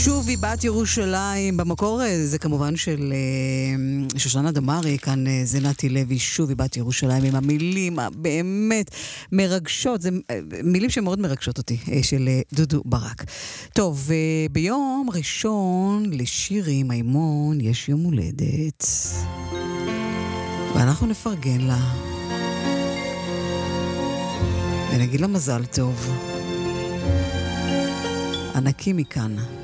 שובי בת ירושלים, במקור זה כמובן של שושנה דמארי, כאן זה נתי לוי, שובי בת ירושלים, עם המילים הבאמת מרגשות, זה מילים שמאוד מרגשות אותי, של דודו ברק. טוב, ביום ראשון לשירי מימון יש יום הולדת, ואנחנו נפרגן לה, ונגיד לה מזל טוב. ענקי מכאן.